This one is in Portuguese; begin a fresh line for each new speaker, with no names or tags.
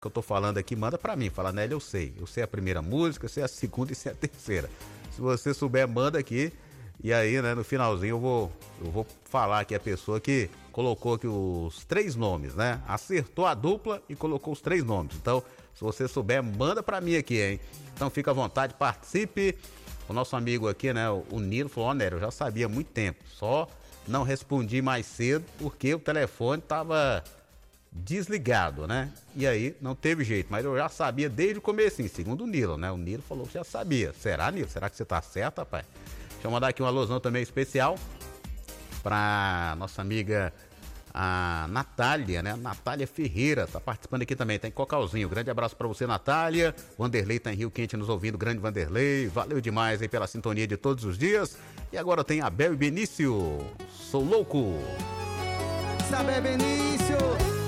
que eu tô falando aqui, manda pra mim. Fala, Nelly, eu sei a primeira música, eu sei a segunda e sei a terceira. Se você souber, manda aqui. E aí, né, no finalzinho eu vou falar aqui a pessoa que colocou aqui os 3 nomes, né? Acertou a dupla e colocou os 3 nomes. Então, se você souber, manda pra mim aqui, hein? Então fica à vontade, participe. O nosso amigo aqui, né, o Nilo, falou, ó, Nério, eu já sabia há muito tempo. Só não respondi mais cedo porque o telefone tava desligado, né? E aí não teve jeito, mas eu já sabia desde o comecinho, segundo o Nilo, né? O Nilo falou que já sabia. Será, Nilo? Será que você tá certo, rapaz? Deixa eu mandar aqui um alusão também especial pra nossa amiga a Natália, né? Natália Ferreira tá participando aqui também, tá em Cocalzinho. Grande abraço pra você, Natália. Vanderlei tá em Rio Quente nos ouvindo, grande Vanderlei. Valeu demais aí pela sintonia de todos os dias. E agora tem Abel e Benício. Sou louco.
Sabe, Benício.